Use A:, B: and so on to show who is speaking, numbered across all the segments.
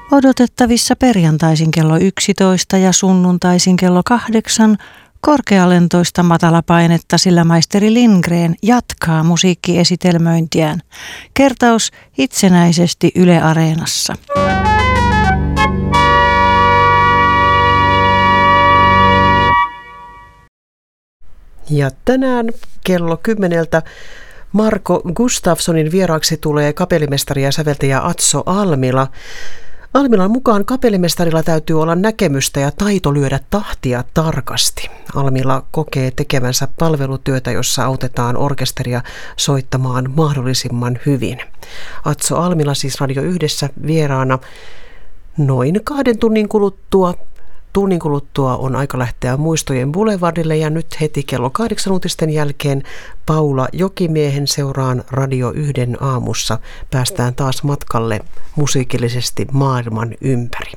A: Odotettavissa perjantaisin kello 11 ja sunnuntaisin kello 8 korkealentoista matalapainetta, sillä maisteri Lindgren jatkaa musiikkiesitelmöintiään. Kertaus itsenäisesti Yle Areenassa.
B: Ja tänään kello 10 Marko Gustafssonin vieraaksi tulee kapellimestari ja säveltäjä Atso Almila. Almilan mukaan kapellimestarilla täytyy olla näkemystä ja taito lyödä tahtia tarkasti. Almila kokee tekevänsä palvelutyötä, jossa autetaan orkesteria soittamaan mahdollisimman hyvin. Atso Almila siis Radio Yhdessä vieraana noin 2 tunnin kuluttua. Tunnin kuluttua on aika lähteä Muistojen Boulevardille ja nyt heti kello 8 uutisten jälkeen Paula Jokimiehen seuraan Radio 1 aamussa. Päästään taas matkalle musiikillisesti maailman ympäri.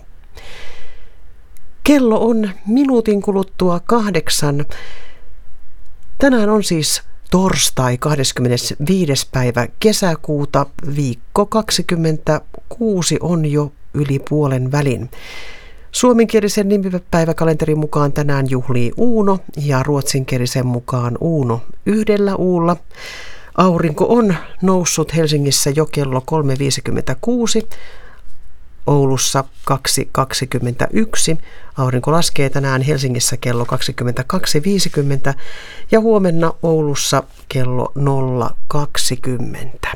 B: Kello on minuutin kuluttua 8. Tänään on siis torstai 25. päivä kesäkuuta. Viikko 26 on jo yli puolen välin. Suomenkielisen nimipäiväkalenterin mukaan tänään juhlii Uuno ja ruotsinkielisen mukaan Uuno 1 uulla. Aurinko on noussut Helsingissä jo kello 3.56, Oulussa 2.21. Aurinko laskee tänään Helsingissä kello 22.50 ja huomenna Oulussa kello 0.20.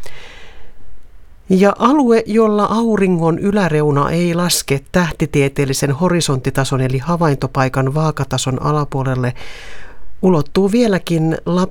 B: Ja alue, jolla auringon yläreuna ei laske tähtitieteellisen horisonttitason eli havaintopaikan vaakatason alapuolelle, ulottuu vieläkin